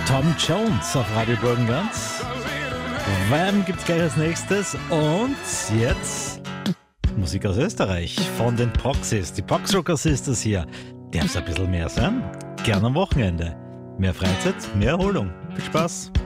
Tom Jones auf Radio Burgenland. Wham gibt's gleich als nächstes. Und jetzt Musik aus Österreich von den Proxys. Die Poxrocker Sisters hier. Darf es ein bisschen mehr sein? Gerne am Wochenende. Mehr Freizeit, mehr Erholung. Viel Spaß.